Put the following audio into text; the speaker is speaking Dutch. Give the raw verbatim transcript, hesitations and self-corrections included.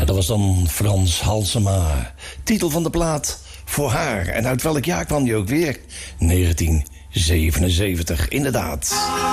dat was dan Frans Halsema. Titel van de plaat Voor haar. En uit welk jaar kwam die ook weer? negentien zevenenzeventig, inderdaad.